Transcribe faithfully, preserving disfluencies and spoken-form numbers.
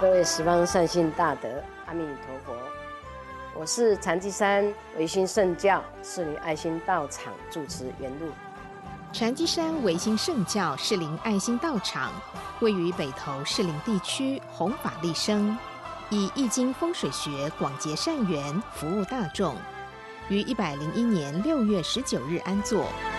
各位十方善信大德，阿弥陀佛。我是禅机山维新圣教士林爱心道场住持圆露。 禅机山维新圣教士林爱心道场位于北投士林地区弘法利生，以易经风水学广结善缘，服务大众。于一百零一年六月十九日安座。